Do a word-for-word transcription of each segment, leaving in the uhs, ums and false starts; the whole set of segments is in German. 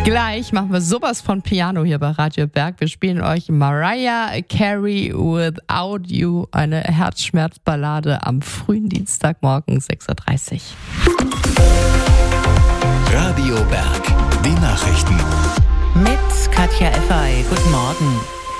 Gleich machen wir sowas von Piano hier bei Radio Berg. Wir spielen euch Mariah Carey Without You, eine Herzschmerzballade am frühen Dienstagmorgen sechs Uhr dreißig. Radio Berg, die Nachrichten. Mit Katja Effay. Guten Morgen.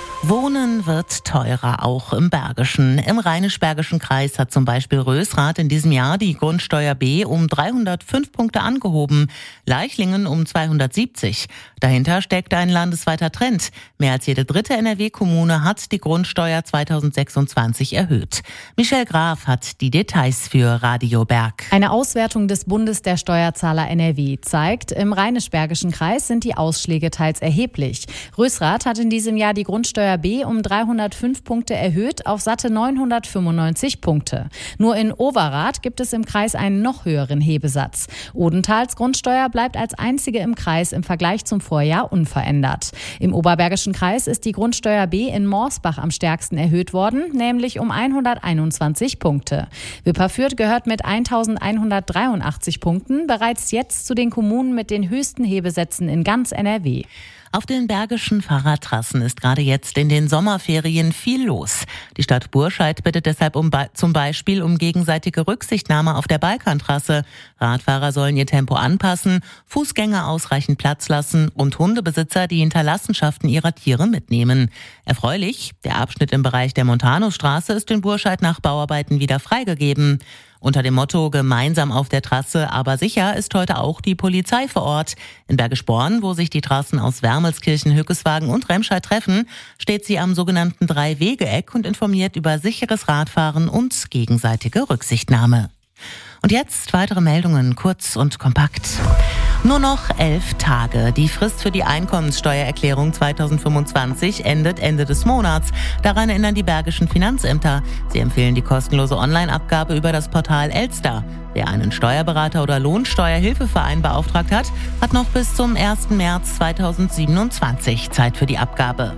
Wohnen wird teurer, auch im Bergischen. Im Rheinisch-Bergischen Kreis hat zum Beispiel Rösrath in diesem Jahr die Grundsteuer B um dreihundertfünf Punkte angehoben, Leichlingen um zweihundertsiebzig. Dahinter steckt ein landesweiter Trend. Mehr als jede dritte N R W-Kommune hat die Grundsteuer zweitausendsechsundzwanzig erhöht. Michelle Graf hat die Details für Radio Berg. Eine Auswertung des Bundes der Steuerzahler N R W zeigt, im Rheinisch-Bergischen Kreis sind die Ausschläge teils erheblich. Rösrath hat in diesem Jahr die Grundsteuer B um dreihundertfünf Punkte erhöht auf satte neunhundertfünfundneunzig Punkte. Nur in Overath gibt es im Kreis einen noch höheren Hebesatz. Odentals Grundsteuer bleibt als einzige im Kreis im Vergleich zum Vorjahr unverändert. Im Oberbergischen Kreis ist die Grundsteuer B in Morsbach am stärksten erhöht worden, nämlich um hunderteinundzwanzig Punkte. Wipperfürth gehört mit eintausendeinhundertdreiundachtzig Punkten bereits jetzt zu den Kommunen mit den höchsten Hebesätzen in ganz N R W. Auf den bergischen Fahrradtrassen ist gerade jetzt in den Sommerferien viel los. Die Stadt Burscheid bittet deshalb um, zum Beispiel um gegenseitige Rücksichtnahme auf der Balkantrasse. Radfahrer sollen ihr Tempo anpassen, Fußgänger ausreichend Platz lassen und Hundebesitzer die Hinterlassenschaften ihrer Tiere mitnehmen. Erfreulich, der Abschnitt im Bereich der Montanusstraße ist in Burscheid nach Bauarbeiten wieder freigegeben. Unter dem Motto Gemeinsam auf der Trasse, aber sicher ist heute auch die Polizei vor Ort. In Bergisch Born, wo sich die Trassen aus Wermelskirchen, Hückeswagen und Remscheid treffen, steht sie am sogenannten Drei-Wege-Eck und informiert über sicheres Radfahren und gegenseitige Rücksichtnahme. Und jetzt weitere Meldungen, kurz und kompakt. Nur noch elf Tage. Die Frist für die Einkommenssteuererklärung zweitausendfünfundzwanzig endet Ende des Monats. Daran erinnern die bergischen Finanzämter. Sie empfehlen die kostenlose Online-Abgabe über das Portal Elster. Wer einen Steuerberater oder Lohnsteuerhilfeverein beauftragt hat, hat noch bis zum ersten März zweitausendsiebenundzwanzig Zeit für die Abgabe.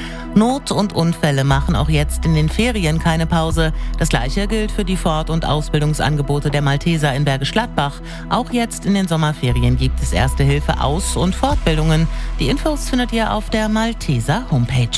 Not und Unfälle machen auch jetzt in den Ferien keine Pause. Das Gleiche gilt für die Fort- und Ausbildungsangebote der Malteser in Bergisch Gladbach. Auch jetzt in den Sommerferien gibt es Erste Hilfe, Aus- und Fortbildungen. Die Infos findet ihr auf der Malteser Homepage.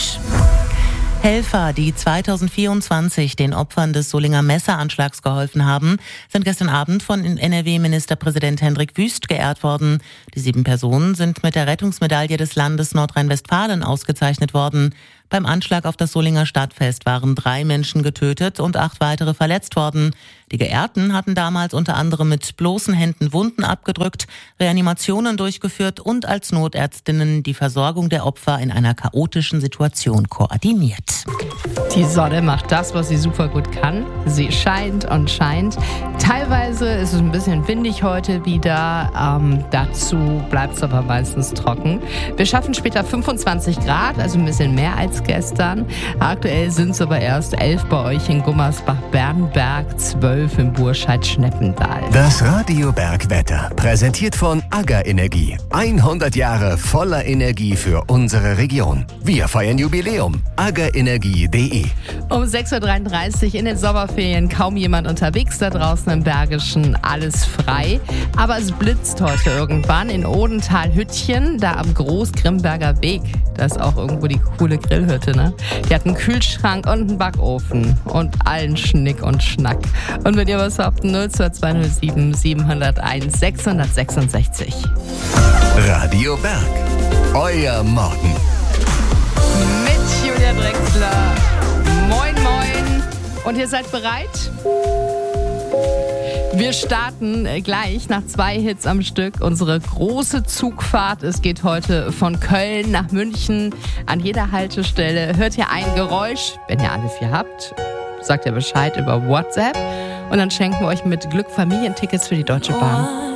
Helfer, die zweitausendvierundzwanzig den Opfern des Solinger Messeranschlags geholfen haben, sind gestern Abend von N R W-Ministerpräsident Hendrik Wüst geehrt worden. Die sieben Personen sind mit der Rettungsmedaille des Landes Nordrhein-Westfalen ausgezeichnet worden. Beim Anschlag auf das Solinger Stadtfest waren drei Menschen getötet und acht weitere verletzt worden. Die Geehrten hatten damals unter anderem mit bloßen Händen Wunden abgedrückt, Reanimationen durchgeführt und als Notärztinnen die Versorgung der Opfer in einer chaotischen Situation koordiniert. Die Sonne macht das, was sie super gut kann. Sie scheint und scheint. Teilweise ist es ein bisschen windig heute wieder. Ähm, dazu bleibt es aber meistens trocken. Wir schaffen später fünfundzwanzig Grad, also ein bisschen mehr als gestern. Aktuell sind es aber erst elf bei euch in Gummersbach-Bernberg, zwölf im Burscheid-Schneppendal. Das Radio Berg Wetter, präsentiert von AGA Energie. hundert Jahre voller Energie für unsere Region. Wir feiern Jubiläum. aga energie punkt de. Um sechs Uhr dreiunddreißig in den Sommerferien, kaum jemand unterwegs da draußen im Bergischen, alles frei. Aber es blitzt heute irgendwann in Odenthal-Hüttchen, da am Großgrimberger Weg. Da ist auch irgendwo die coole Grillhütte, ne? Die hat einen Kühlschrank und einen Backofen und allen Schnick und Schnack. Und wenn ihr was habt, null zwei zwei null sieben sieben null eins sechs sechs sechs. Radio Berg, euer Morgen. Mit Julia Drechsler. Moin, moin. Und ihr seid bereit? Wir starten gleich nach zwei Hits am Stück unsere große Zugfahrt. Es geht heute von Köln nach München. An jeder Haltestelle hört ihr ein Geräusch. Wenn ihr alle vier habt, sagt ihr Bescheid über WhatsApp. Und dann schenken wir euch mit Glück Familientickets für die Deutsche Bahn.